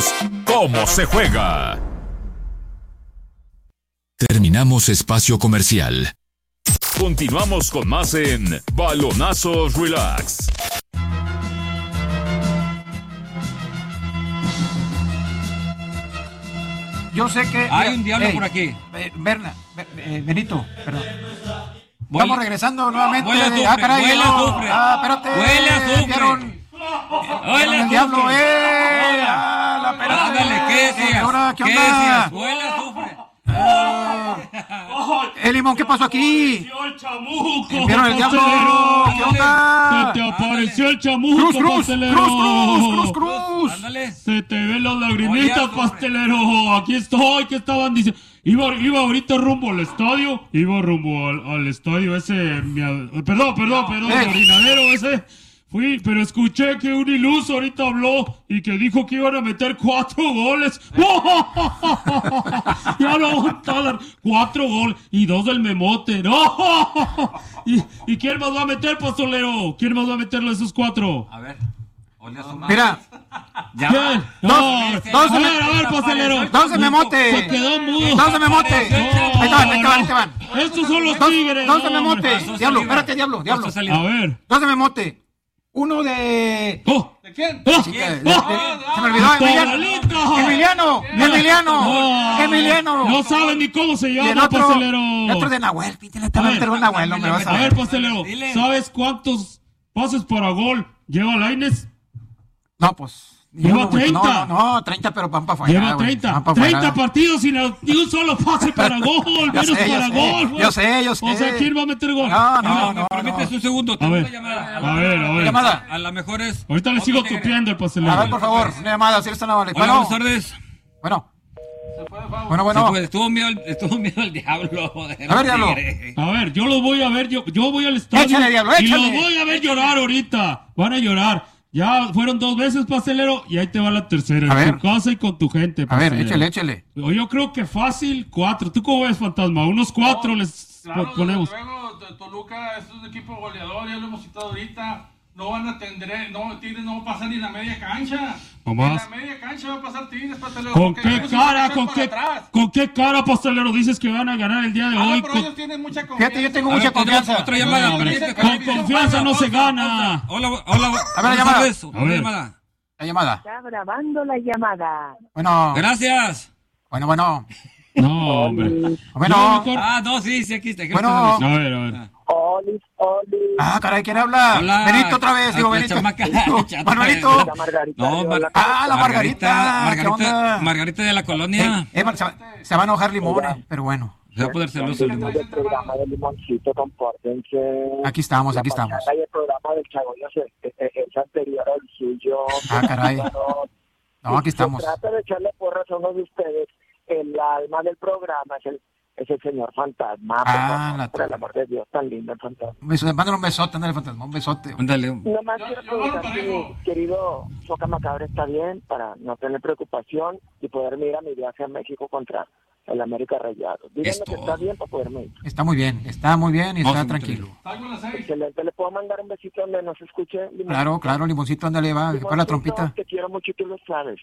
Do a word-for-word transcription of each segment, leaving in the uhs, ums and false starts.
presentamos Cómo se juega. Terminamos espacio comercial. Continuamos con más en Balonazos Relax. Yo sé que... Hay un diablo hey, por aquí. Eh, Berna, eh, Benito, perdón. Huele, Estamos regresando nuevamente. Huele a azufre, ah, caray, huele a no. azufre. Ah, espérate. Huele a azufre. ¿Vieron? Huele a el diablo, azufre. eh. Ah, la espérate. Ándale, ¿qué decías? Ahora, ¿qué ¿Qué onda? decías? Huele a azufre. Ah. Eh, Limón, ¿qué pasó aquí? el chamuco! ¿Vieron el diablo? ¿Qué onda? Se te apareció el chamuco, Cruz, cruz, pastelero. cruz, cruz, cruz, cruz. Ándale. Se te ven las lagrimitas, Oye, azufre. pastelero. Aquí estoy, ¿qué estaban diciendo? Iba, iba ahorita rumbo al estadio. Iba rumbo al, al estadio ese. Mi, perdón, perdón, perdón, Eh. orinadero ese. Fui, pero escuché que un iluso ahorita habló y que dijo que iban a meter cuatro goles. Ya lo aguantaron. Cuatro goles y dos del Memote. ¡No! ¿Y, ¿Y quién más va a meter, pastolero? ¿Quién más va a meterlo esos cuatro? A ver. Huele a azufre. Mira, Ya. ¿Quién? Dos, No, dos a de ver, me- a ver, pastelero. dos de Memote. Se quedó mudo. Dos de Memote. Ahí te van, ahí te van, ahí te van. Estos son los Dos, tigres. dos de no, Memote. hombre. Diablo, espérate, diablo, diablo. Esto salió. A ver. Dos de Memote. Uno de... Oh. ¿De quién? Oh. Sí, de- de- de- se me olvidó, Emiliano. Toralito. Emiliano, Emiliano, No. Emiliano. No saben ni cómo se Y el llama, otro, pastelero. el otro de Nahuel, pítale, te A va a ver. meter un Nahuel, no me vas a A ver, ver. pastelero. Dile. ¿Sabes cuántos pases para gol lleva Lainez? No, pues... ni Lleva uno, güey. treinta. No, no, treinta, pero van para afuera. Lleva güey, treinta. van pa' treinta afuera. partidos sin ni un solo pase para gol. Yo Menos sé, yo para sé, gol. güey. yo sé, yo sé. O sea, ¿quién va a meter gol? No, no, No, no, me permites no. un segundo. A Tengo ver. una llamada. A ver, a ver. Llamada. A lo mejor es. Ahorita le otro sigo tigre. tupiendo el pastelero. A ver, por favor, una llamada, si eres tan amable. Hola, Bueno, buenas tardes. bueno. Bueno, Se bueno. fue, estuvo miedo, el- estuvo miedo el diablo. A ver, diablo. A ver, yo los voy a ver, yo, yo voy al estadio Échale, diablo, y échale. los voy a ver llorar ahorita. Van a llorar. Ya fueron dos veces, pastelero, y ahí te va la tercera. A En ver. tu casa y con tu gente, A ver, pastelero. échale, échale. Yo creo que fácil, cuatro. ¿Tú cómo ves, Fantasma? Unos cuatro les Claro, ponemos. desde luego, T- Toluca es un equipo goleador, ya lo hemos citado ahorita. No van a atender, no, Tigres no va a pasar ni la media cancha. No En más. la media cancha va a pasar Tigres, pastelero. ¿Con porque qué ellos se cara, van a con echar qué, para atrás. con qué cara, pastelero, dices que van a ganar el día de Ah, hoy? pero Con, ellos tienen mucha confianza. Fíjate, yo tengo A ver, mucha tenemos confianza. Otra llamada. No, permíteme, hombre, con permíteme. confianza no se gana. Hola, hola. A ver, la buenas llamada. tardes. A Una ver. llamada. La llamada. Está grabando la llamada. Bueno, Gracias. bueno, bueno. No, hombre. Bueno. Yo mejor- Ah, no, sí, sí, aquí está. aquí Bueno. está. A ver, a ver. Oli, Oli. Ah, caray, ¿quién habla? Hola. Benito otra vez, digo, La Benito. chamaca, Digo, chata. Manuelito. La Margarita. No, Mar- Mar Ah, la Margarita. ¿Qué Margarita, onda? Margarita de la colonia. Eh, eh, se, va, se va a enojar Limón, eh, pero bueno. Se va a poner celoso. el limón. el programa del Limoncito, compórtense. Aquí estamos, aquí La estamos. pachanga y el programa del Chagoño es, es, es anterior al suyo. Ah, caray. No, No, aquí estamos. Se trata de echarle porras a uno de ustedes. El alma del programa es el, es el señor Fantasma. por Ah, favor, la por el amor de Dios, tan lindo el Fantasma. Un beso, mándale un besote, ándale, Fantasma, un besote. Ándale. Nomás Yo- quiero yo no lo preguntar si parejo. mi querido Soca Macabre está bien para no tener preocupación y poderme ir a mi viaje a México contra el América Rayado. Díganme Esto. que está bien para poderme ir. Está muy bien, está muy bien y Vamos está a tranquilo. Salgo a las seis. Excelente, ¿le puedo mandar un besito donde no se escuche? Limoncito? Claro, claro, Limoncito, ándale, va, Limoncito, para la trompita. Te quiero mucho y tú lo sabes.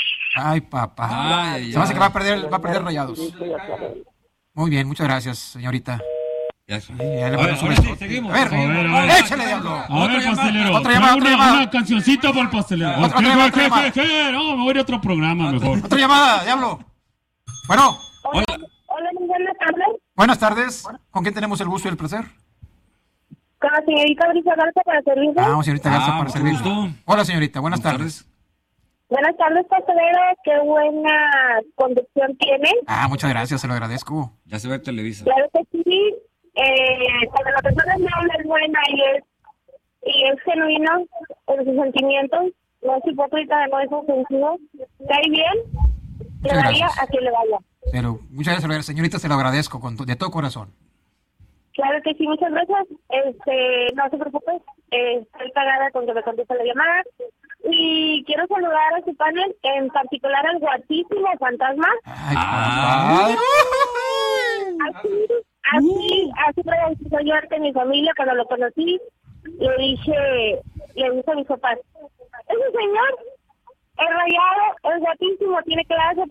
Ay, papá. Ay, Se me hace ya. que va a perder, va a perder Rayados. Listo, ya sabes. Muy bien, muchas gracias, señorita. Ya. Sí, ya le A ver, mandamos un ahora sí, besote. seguimos. A ver, seguimos. a ver, a ver. échale, diablo. A Otra ver, llamada. pastelero. Otra llamada, trae otra una, llamada. una cancioncita para el pastelero. Otra ¿Qué, llamada, qué, otra qué, llamada. qué, qué? No, me voy a ir a otro programa mejor. Otra llamada, diablo. Bueno, Hola, hola, muy buenas tardes. buenas tardes. ¿Con quién tenemos el gusto y el placer? Con la señorita Brisa Garza para servirle. Ah, señorita Garza, Ah, para mucho servirle. gusto. Hola, señorita, buenas Buenas tardes. Buenas tardes, pastelero. Qué buena conducción tiene. Ah, muchas gracias, se lo agradezco. Ya se ve Televisa. Claro que sí. Eh, cuando la persona me habla es buena y es, y es genuino en sus sentimientos, no es hipócrita, no es ofensivo, cae bien, le Muchas daría gracias. a quien le vaya. Pero muchas gracias, señorita, se lo agradezco con to- de todo corazón. Claro que sí, muchas gracias. Este, no se preocupe, eh, estoy pagada con que me conteste la llamada. Y quiero saludar a su panel, en particular al guapísimo Fantasma. Ay, Ah. ay. Así, así, así me yo ante mi familia cuando lo conocí. Le dije, le dije a mis papás, ese señor es rayado, es guapísimo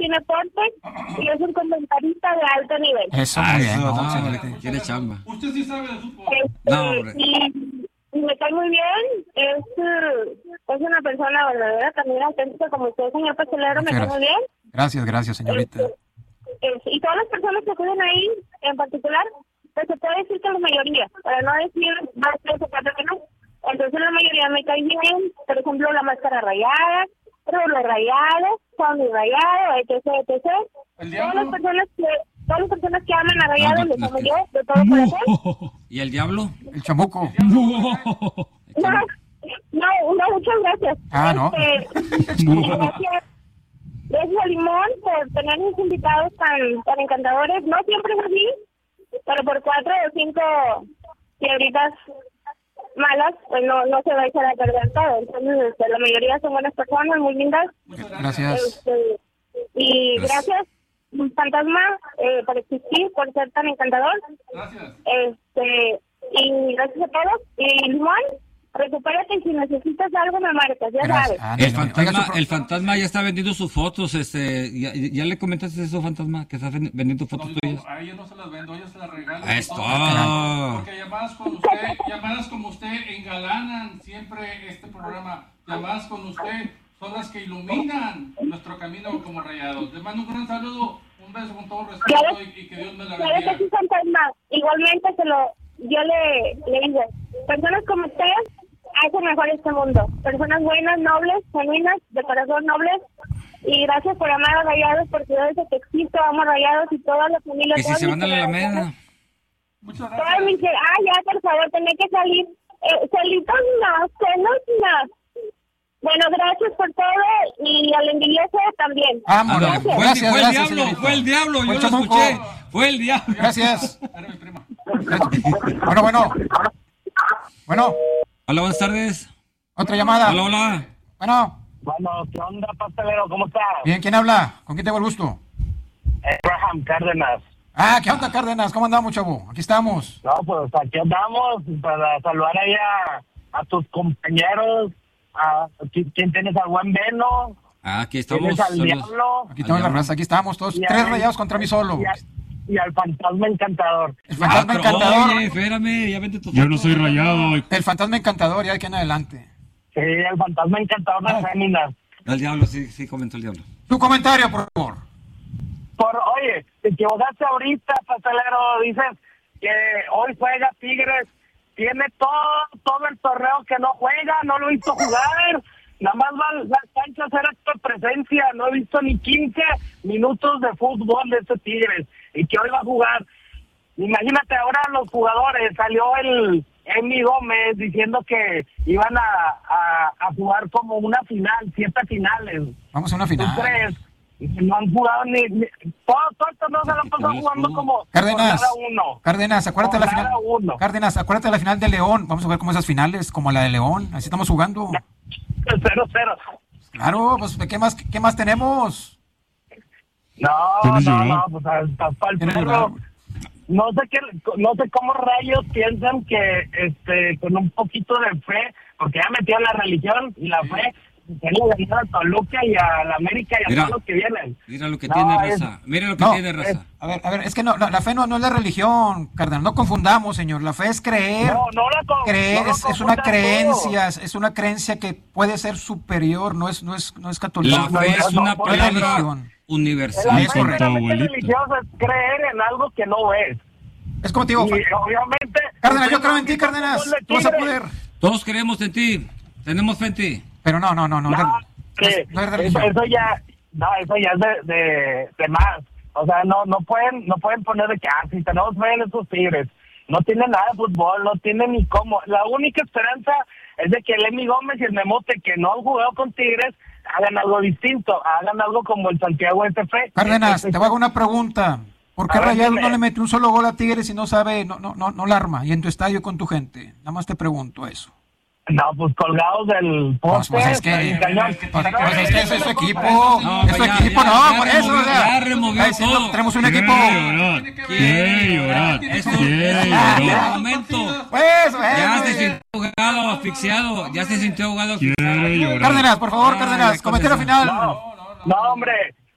tiene porte y es un comentarista de alto nivel. Eso, Ah, muy bien. eso, no, no, señorita. tiene chamba. Usted sí sabe de fútbol. Este, No, hombre. y, y me cae muy bien, es, eh, es una persona verdadera, también auténtica como usted, señor pastelero, me Muchas cae muy bien. Gracias, gracias, señorita. Este, este, y todas las personas que acuden ahí, en particular, pues se puede decir que la mayoría, para no decir más tres o cuatro que no. Entonces la mayoría me cae bien, por ejemplo, la máscara rayada, Rulo rayado, Sony rayado, etc, etcétera. El Todas diablo. las personas que, todas las personas que aman a Rayado, Ah, no, les no, amo que- yo, de todo corazón. ¿Y el diablo? El chamuco. No, no, no, muchas gracias. Ah, ¿no? Este, gracias. Gracias a Limón por tener mis invitados tan, tan encantadores. No siempre es así, pero por cuatro o cinco piedritas malas, pues no, no se va a echar a perder todo. Entonces, este, la mayoría son buenas personas, muy lindas. Gracias. Este, y gracias, Fantasma, eh, por existir, por ser tan encantador. Gracias. Este, y gracias a todos. Y Limón, recupérate y si necesitas algo me marcas, ya Gracias. sabes. Ah, El no, no, oiga, fantasma, su pro- el fantasma ya está vendiendo sus fotos, este, ya, ya le comentaste eso, fantasma, que está ven- vendiendo No, fotos yo- tuyas. a ella no se las vendo, a ella se las regalo. Ahí está. Porque llamadas con usted, llamadas como usted engalanan siempre este programa. Llamadas con usted son las que iluminan nuestro camino como Rayados. Le mando un gran saludo, un beso con todo respeto Claro. y, y que Dios me la Claro que bendiga. sí, Fantasma. Igualmente se lo, yo le, le digo, personas como ustedes hacen mejor este mundo. Personas buenas, nobles, genuinas, de corazón nobles. Y gracias por amar a Rayados, porque yo desde que existo amo a Rayados y toda la familia. Que si todas se mis van a la generaciones, Alameda. Muchas todas gracias. mis- Ah, ya, por favor, tenía que salir. Eh, solitos no, celos no. Bueno, gracias por todo y al envidioso también. Vámonos. Ándale, fue, el- Gracias, fue el gracias, diablo, señorita. fue el diablo, Fue yo el lo chamuco. escuché, fue el diablo. Gracias. Era mi prima. Bueno, bueno. Bueno, Hola, buenas tardes. otra llamada. Hola, hola. Bueno, Bueno, ¿qué onda, pastelero? ¿Cómo estás? bien, ¿quién habla? ¿Con quién tengo el gusto? Abraham Cárdenas. Ah, ¿qué onda, Cárdenas? ¿Cómo andamos, chavo? Aquí estamos. No, pues aquí andamos para saludar allá a tus compañeros. A, ¿quién, quién tienes al buen Veno? Ah, aquí estamos. ¿Tienes al saludos. Diablo? Aquí estamos, la raza, aquí estamos todos. Y Tres al- rayados contra mí solo. Y, a- y al fantasma encantador. El Ah, fantasma pero, encantador. oye, espérame, ya vente tu Yo foto. no soy Rayado. hijo. El fantasma encantador, ya de aquí en adelante. Sí, el fantasma encantador de féminas. El diablo, sí, sí, comentó el diablo. Tu comentario, por favor. Por, oye, te equivocaste ahorita, pastelero. Dices que hoy juega Tigres. Tiene todo, todo el torneo que no juega, no lo he visto jugar. Nada más van las canchas, era tu presencia. No he visto ni quince minutos de fútbol de este Tigres. Y que hoy va a jugar. Imagínate ahora los jugadores. Salió el Emi Gómez diciendo que iban a, a, a jugar como una final, siete finales. Vamos a una ¿Tú final. crees? No han jugado ni... ni todo, todo el torneo se lo han pasado Pues, jugando tú. como... Cárdenas, por nada uno. Cárdenas, acuérdate de la Por final. nada uno. Cárdenas, acuérdate de la final de León. Vamos a ver como esas finales, como la de León. Así estamos jugando. Cero, cero. Claro, pues ¿qué más, qué más tenemos? No, ¿Tienes no, llorar? no, pues hasta para el ¿Tienes perro. llorar? No sé qué, no sé cómo rayos piensan que este con un poquito de fe, porque ya metió la religión y la fe, que le ganar a Toluca y a la América y a Mira. todos los que vienen. Mira lo que No, tiene es- raza. Mira lo que No, tiene raza. A ver, a ver, es que no, no, la fe no, no es la religión, Cárdenas. No confundamos, señor. La fe es creer. No, no la con- Creer, no lo es, es una confundas creencia, es, es una creencia que puede ser superior, no es, no es, no es La catolicismo. fe es no, una no, no es palabra religión. La universal. Es fe correcto, meramente abuelito. religiosa es creer en algo que no es. Es como te digo, Y obviamente... Cárdenas, yo creo en ti, Cárdenas. Tú vas a poder. Todos creemos en ti. Tenemos fe en ti. Pero no, no, no, no. No, no, que es, no es eso, religión. eso ya, no, eso ya es de, de, de más. O sea, no, no pueden, no pueden poner de que, ah, si tenemos fe en esos Tigres. No tienen nada de fútbol, no tienen ni cómo. La única esperanza es de que el Emi Gómez y el Memote, que no han jugado con Tigres, hagan algo distinto, hagan algo como el Santiago F F. Cárdenas, te voy a hacer una pregunta. ¿Por qué A ver, Rayados dime. no le mete un solo gol a Tigres y no sabe, no, no, no, no la arma? Y en tu estadio con tu gente. Nada más te pregunto eso. No, pues colgados del Pues, poste. pues es que, del cañón. pues, Pero pues es que eso es su equipo. No, Es su ya, equipo, ya, no, ya por eso. removió, o sea, ya removió ahí sí, no, todo. tenemos un Quiere equipo. llorar. Quiere llorar. Eso, Quiere eso, llorar. en un momento. Pues, Ya bueno, se sintió ahogado, asfixiado. Ya se sintió ahogado, Quiere asfixiado. llorar. Cárdenas, por favor, Ay, Cárdenas, con comentario eso. final. No, no, hombre,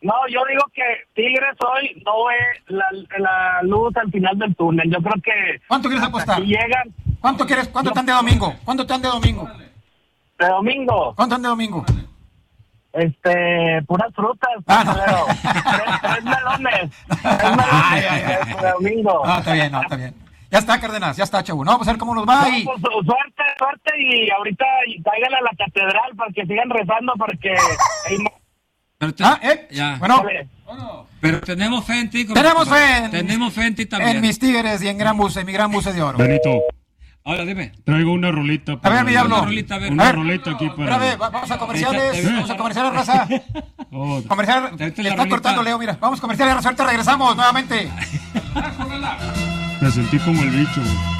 No, yo digo que Tigres hoy no ve la, la luz al final del túnel. Yo creo que... ¿Cuánto quieres apostar? Si llegan... ¿Cuánto quieres? ¿Cuánto están de domingo? ¿Cuánto están de domingo? De domingo. ¿Cuánto están de domingo? Este, puras frutas. Ah, no. tres, tres melones. Tres melones Ay, ay, ay. de domingo. No, está bien, no, está bien. Ya está, Cárdenas, ya está, chavo. No, vamos a ver cómo nos va. No, Y... pues, suerte, suerte y ahorita cáiganle a la catedral para que sigan rezando porque... Pero te- Ah, ¿eh? Ya. Bueno, Pero tenemos fe en ti. como- tenemos fe en, Tenemos fe en ti también. en mis Tigres y en Gran Buce, en mi Gran Buce de Oro. Benito, Ahora dime. traigo una rolita. A ver, mi diablo. Una rolita, a ver. Una A ver. rolita aquí para... Espérame, va- vamos a comerciales, ¿Eh? vamos a comerciales, raza. Oh, Comercial, Ahorita le la está rolita. cortando Leo, mira. Vamos comerciales, raza, ahorita regresamos nuevamente. me sentí como el bicho.